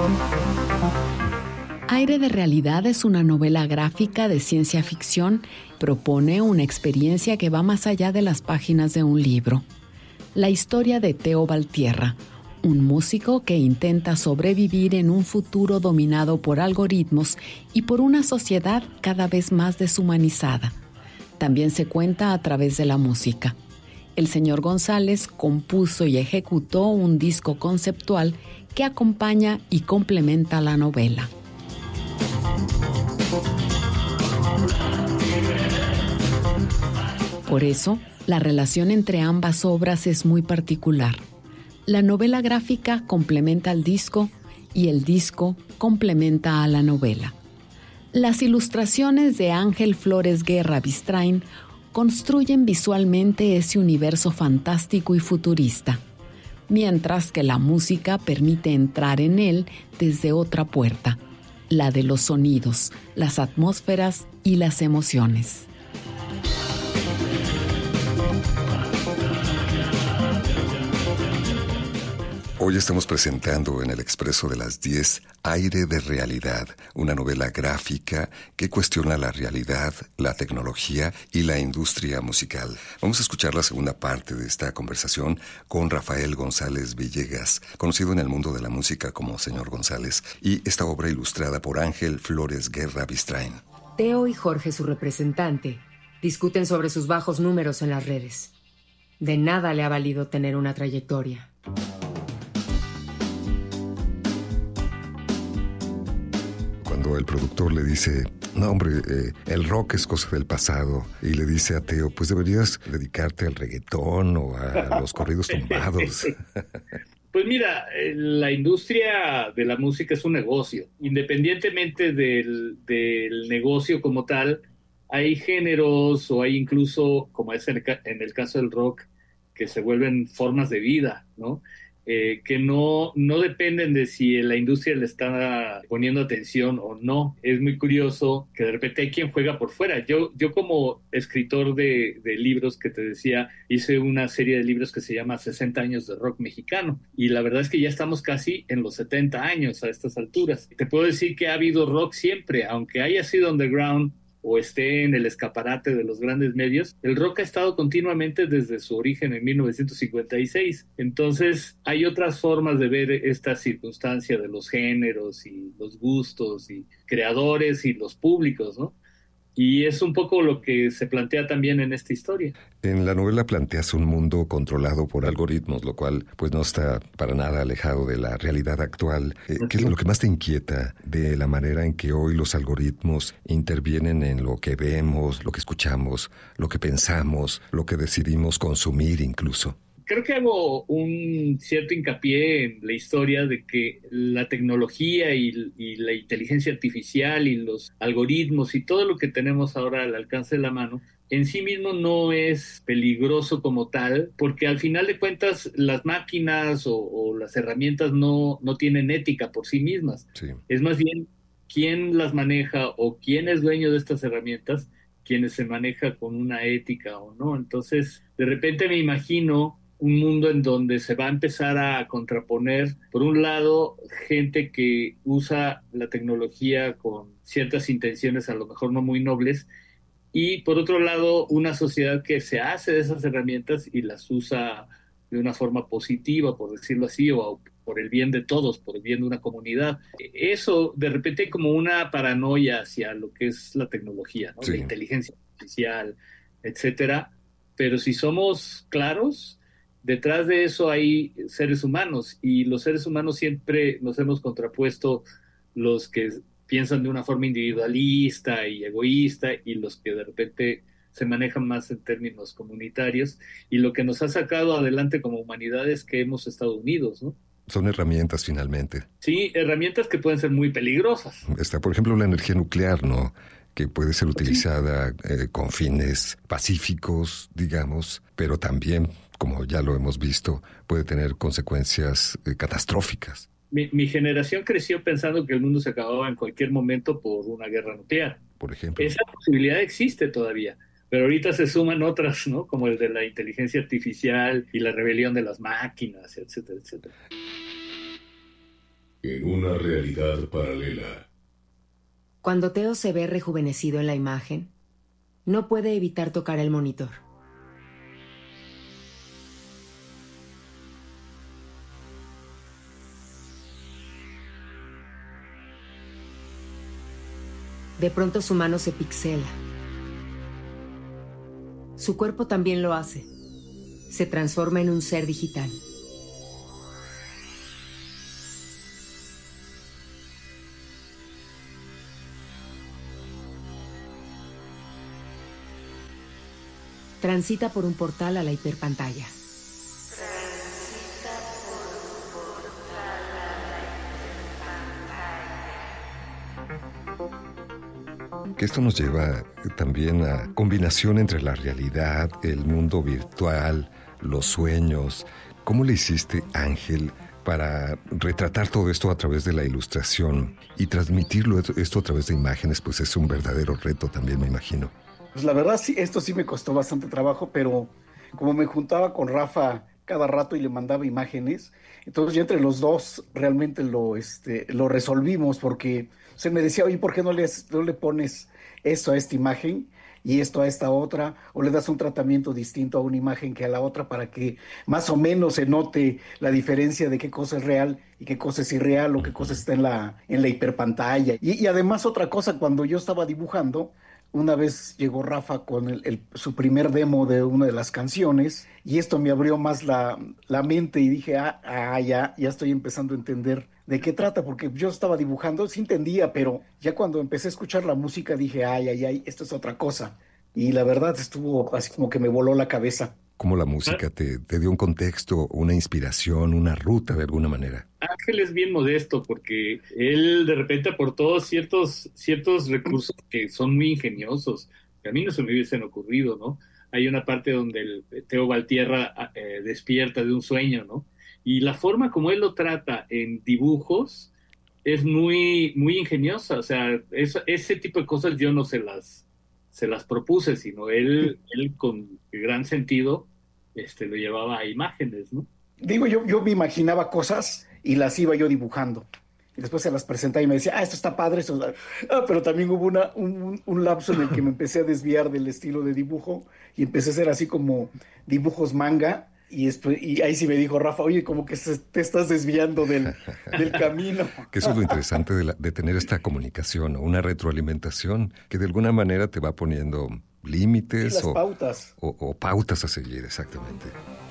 Aire de realidad es una novela gráfica de ciencia ficción. Propone una experiencia que va más allá de las páginas de un libro. La historia de Teo Valtierra, un músico que intenta sobrevivir en un futuro dominado por algoritmos y por una sociedad cada vez más deshumanizada. También se cuenta a través de la música. El señor González compuso y ejecutó un disco conceptual que acompaña y complementa la novela. Por eso, la relación entre ambas obras es muy particular. La novela gráfica complementa al disco y el disco complementa a la novela. Las ilustraciones de Ángel Flores Guerra Bistrain construyen visualmente ese universo fantástico y futurista, mientras que la música permite entrar en él desde otra puerta, la de los sonidos, las atmósferas y las emociones. Hoy estamos presentando en el Expreso de las 10 Aire de Realidad, una novela gráfica que cuestiona la realidad, la tecnología y la industria musical. Vamos a escuchar la segunda parte de esta conversación con Rafael González Villegas, conocido en el mundo de la música como Señor González, y esta obra ilustrada por Ángel Flores Guerra Bistrain. Teo y Jorge, su representante, discuten sobre sus bajos números en las redes. De nada le ha valido tener una trayectoria. Cuando el productor le dice, no hombre, el rock es cosa del pasado, y le dice a Teo, pues deberías dedicarte al reggaetón o a los corridos tumbados. Pues mira, la industria de la música es un negocio. Independientemente del negocio como tal, hay géneros o hay incluso, como es en el caso del rock, que se vuelven formas de vida, ¿no? Que no dependen de si la industria le está poniendo atención o no. Es muy curioso que de repente hay quien juega por fuera. Yo como escritor de libros que te decía, hice una serie de libros que se llama 60 años de rock mexicano, y la verdad es que ya estamos casi en los 70 años a estas alturas. Te puedo decir que ha habido rock siempre, aunque haya sido underground o esté en el escaparate de los grandes medios, el rock ha estado continuamente desde su origen en 1956. Entonces, hay otras formas de ver esta circunstancia de los géneros y los gustos y creadores y los públicos, ¿no? Y es un poco lo que se plantea también en esta historia. En la novela planteas un mundo controlado por algoritmos, lo cual pues no está para nada alejado de la realidad actual. ¿Qué es lo que más te inquieta de la manera en que hoy los algoritmos intervienen en lo que vemos, lo que escuchamos, lo que pensamos, lo que decidimos consumir incluso? Creo que hago un cierto hincapié en la historia de que la tecnología y la inteligencia artificial y los algoritmos y todo lo que tenemos ahora al alcance de la mano en sí mismo no es peligroso como tal, porque al final de cuentas las máquinas o las herramientas no tienen ética por sí mismas. Sí. Es más bien quién las maneja o quién es dueño de estas herramientas, quienes se maneja con una ética o no. Entonces, de repente me imagino un mundo en donde se va a empezar a contraponer, por un lado, gente que usa la tecnología con ciertas intenciones a lo mejor no muy nobles, y por otro lado, una sociedad que se hace de esas herramientas y las usa de una forma positiva, por decirlo así, o por el bien de todos, por el bien de una comunidad. Eso, de repente, hay como una paranoia hacia lo que es la tecnología, ¿no? Sí. La inteligencia artificial, etcétera. Pero si somos claros, detrás de eso hay seres humanos, y los seres humanos siempre nos hemos contrapuesto, los que piensan de una forma individualista y egoísta y los que de repente se manejan más en términos comunitarios, y lo que nos ha sacado adelante como humanidad es que hemos estado unidos, ¿no? Son herramientas finalmente. Sí, herramientas que pueden ser muy peligrosas. Está, por ejemplo, la energía nuclear, ¿no? Que puede ser utilizada con fines pacíficos, digamos, pero también, como ya lo hemos visto, puede tener consecuencias catastróficas. Mi generación creció pensando que el mundo se acababa en cualquier momento por una guerra nuclear. Por ejemplo. Esa posibilidad existe todavía, pero ahorita se suman otras, ¿no? Como el de la inteligencia artificial y la rebelión de las máquinas, etcétera, etcétera. en una realidad paralela. Cuando Teo se ve rejuvenecido en la imagen, no puede evitar tocar el monitor. De pronto su mano se pixela. Su cuerpo también lo hace. Se transforma en un ser digital. Transita por un portal a la hiperpantalla. Que esto nos lleva también a combinación entre la realidad, el mundo virtual, los sueños. ¿Cómo le hiciste, Ángel, para retratar todo esto a través de la ilustración y transmitirlo esto a través de imágenes? Pues es un verdadero reto también, me imagino. Pues la verdad sí, esto sí me costó bastante trabajo, pero como me juntaba con Rafa cada rato y le mandaba imágenes, entonces ya entre los dos realmente lo resolvimos, porque se me decía, oye, ¿por qué no le pones esto a esta imagen y esto a esta otra? O le das un tratamiento distinto a una imagen que a la otra para que más o menos se note la diferencia de qué cosa es real y qué cosa es irreal o qué cosa está en la hiperpantalla. Y además otra cosa, cuando yo estaba dibujando, una vez llegó Rafa con su primer demo de una de las canciones y esto me abrió más la mente y dije, ya estoy empezando a entender de qué trata, porque yo estaba dibujando, sí entendía, pero ya cuando empecé a escuchar la música dije, esto es otra cosa. Y la verdad estuvo así como que me voló la cabeza. ¿Cómo la música te dio un contexto, una inspiración, una ruta de alguna manera? Ángel es bien modesto porque él de repente aportó ciertos recursos que son muy ingeniosos, que a mí no se me hubiesen ocurrido, ¿no? Hay una parte donde el Teo Valtierra despierta de un sueño, ¿no? Y la forma como él lo trata en dibujos es muy, muy ingeniosa. O sea, ese tipo de cosas yo no se las propuse, sino él con gran sentido lo llevaba a imágenes, ¿no? Digo, yo me imaginaba cosas y las iba yo dibujando. Y después se las presentaba y me decía, esto está padre, pero también hubo un lapso en el que me empecé a desviar del estilo de dibujo y empecé a hacer así como dibujos manga. Y ahí sí me dijo Rafa, oye, como que te estás desviando del camino. Que eso es lo interesante de tener esta comunicación, ¿no? Una retroalimentación que de alguna manera te va poniendo límites pautas. O pautas a seguir, exactamente.